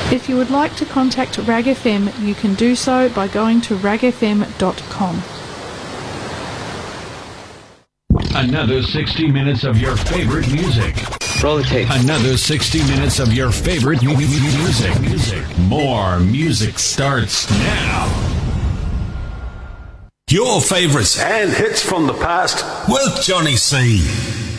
If you would like to contact RAG FM, you can do so by going to ragfm.com. Another 60 minutes of your favorite music. Roll the tape. Another 60 minutes of your favorite music. More music starts now. Your favorites and hits from the past with Johnny C.